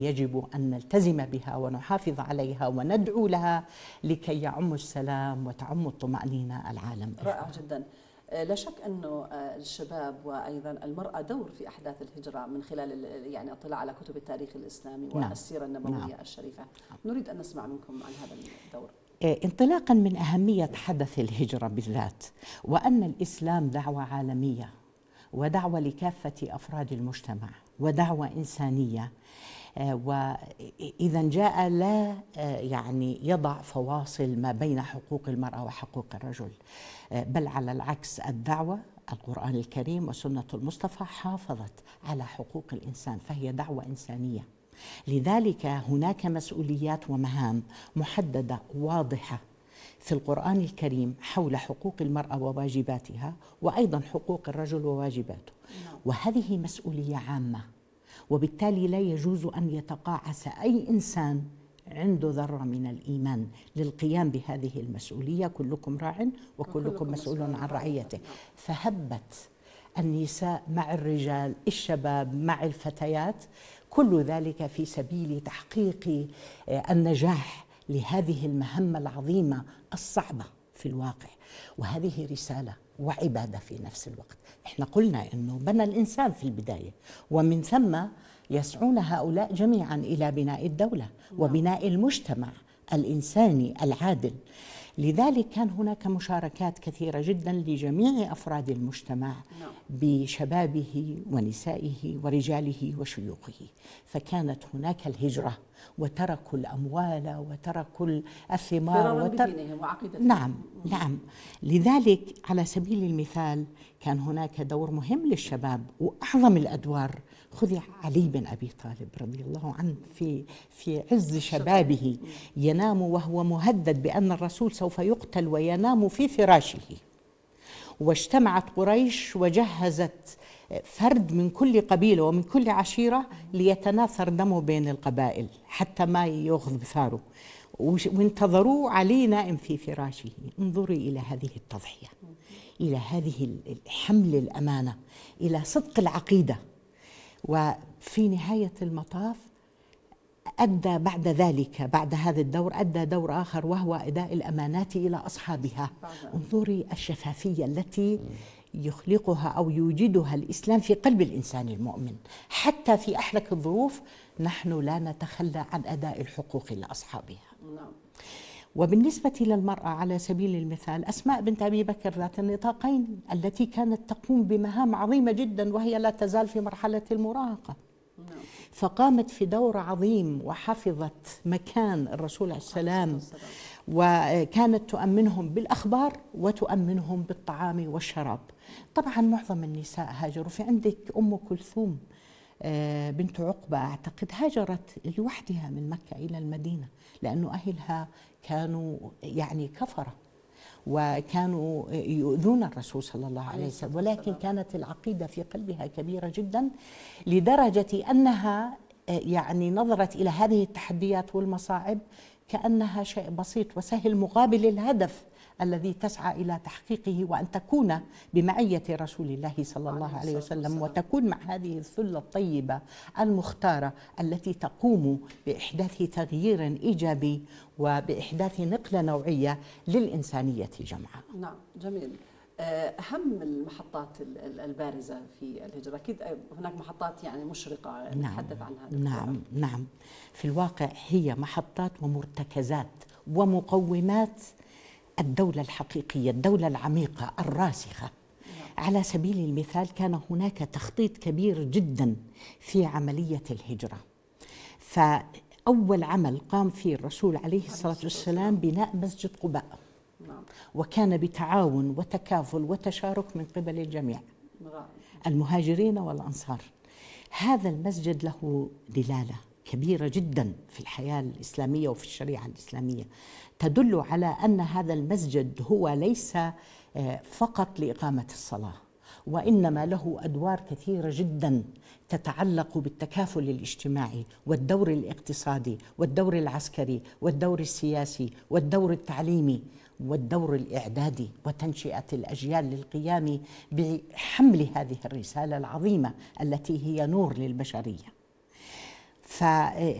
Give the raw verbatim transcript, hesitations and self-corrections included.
يجب أن نلتزم بها ونحافظ عليها وندعو لها لكي يعم السلام وتعم الطمأنينة العالم. رائع جدا. لا شك أنه الشباب وأيضا المرأة دور في أحداث الهجرة من خلال يعني اطلاع على كتب التاريخ الإسلامي والسيرة النبوية نعم. الشريفة. نريد أن نسمع منكم عن هذا الدور. انطلاقا من أهمية حدث الهجرة بالذات، وأن الإسلام دعوة عالمية ودعوة لكافة أفراد المجتمع ودعوة إنسانية، وإذا جاء لا يعني يضع فواصل ما بين حقوق المرأة وحقوق الرجل، بل على العكس الدعوة القرآن الكريم وسنة المصطفى حافظت على حقوق الإنسان، فهي دعوة إنسانية. لذلك هناك مسؤوليات ومهام محددة واضحة في القرآن الكريم حول حقوق المرأة وواجباتها، وأيضا حقوق الرجل وواجباته، وهذه مسؤولية عامة، وبالتالي لا يجوز أن يتقاعس أي إنسان عنده ذرة من الإيمان للقيام بهذه المسؤولية. كلكم راع وكلكم مسؤول عن رعيته. فهبت النساء مع الرجال، الشباب مع الفتيات، كل ذلك في سبيل تحقيق النجاح لهذه المهمة العظيمة الصعبة في الواقع. وهذه رسالة وعبادة في نفس الوقت. احنا قلنا انه بنى الانسان في البداية، ومن ثم يسعون هؤلاء جميعا الى بناء الدولة وبناء المجتمع الانساني العادل. لذلك كان هناك مشاركات كثيرة جدا لجميع أفراد المجتمع بشبابه ونسائه ورجاله وشيوخه، فكانت هناك الهجرة وتركوا الأموال وتركوا الثمار وتر... وعقيدتهم. نعم نعم. لذلك على سبيل المثال كان هناك دور مهم للشباب، وأعظم الأدوار خذي علي بن أبي طالب رضي الله عنه في في عز شبابه، ينام وهو مهدد بأن الرسول سوف يقتل وينام في فراشه، واجتمعت قريش وجهزت فرد من كل قبيلة ومن كل عشيرة ليتناثر دمه بين القبائل حتى ما يغضب ثاره، وانتظروا علي نائم في فراشه. انظري إلى هذه التضحية، إلى هذه حمل الأمانة، إلى صدق العقيدة. وفي نهاية المطاف أدى بعد ذلك، بعد هذا الدور، أدى دور آخر وهو أداء الأمانات إلى أصحابها. انظري الشفافية التي يخلقها أو يوجدها الإسلام في قلب الإنسان المؤمن. حتى في أحلك الظروف نحن لا نتخلى عن أداء الحقوق لأصحابها. وبالنسبة للمرأة على سبيل المثال، أسماء بنت أبي بكر ذات النطاقين التي كانت تقوم بمهام عظيمة جدا وهي لا تزال في مرحلة المراهقة، فقامت في دور عظيم وحفظت مكان الرسول عليه السلام، وكانت تؤمنهم بالأخبار وتؤمنهم بالطعام والشراب. طبعا معظم النساء هاجروا. في عندك أم كلثوم بنت عقبة أعتقد هاجرت لوحدها من مكة إلى المدينة، لأنه أهلها كانوا يعني كفرة وكانوا يؤذون الرسول صلى الله عليه وسلم، ولكن كانت العقيدة في قلبها كبيرة جدا، لدرجة أنها يعني نظرت إلى هذه التحديات والمصاعب كأنها شيء بسيط وسهل مقابل الهدف الذي تسعى إلى تحقيقه، وأن تكون بمعية رسول الله صلى الله عليه وسلم، وتكون مع هذه الثلة الطيبة المختارة التي تقوم بإحداث تغيير إيجابي وبإحداث نقلة نوعية للإنسانية جمعاء. نعم جميل. أهم المحطات البارزة في الهجرة، أكيد هناك محطات يعني مشرقة نتحدث عنها. نعم نعم. في الواقع هي محطات ومرتكزات ومقومات الدولة الحقيقية، الدولة العميقة الراسخة. على سبيل المثال كان هناك تخطيط كبير جدا في عملية الهجرة، فأول عمل قام فيه الرسول عليه الصلاة والسلام بناء مسجد قباء، وكان بتعاون وتكافل وتشارك من قبل الجميع المهاجرين والأنصار. هذا المسجد له دلالة كبيرة جدا في الحياة الإسلامية وفي الشريعة الإسلامية، تدل على أن هذا المسجد هو ليس فقط لإقامة الصلاة، وإنما له أدوار كثيرة جدا تتعلق بالتكافل الاجتماعي والدور الاقتصادي والدور العسكري والدور السياسي والدور التعليمي والدور الإعدادي وتنشئة الأجيال للقيام بحمل هذه الرسالة العظيمة التي هي نور للبشرية. ف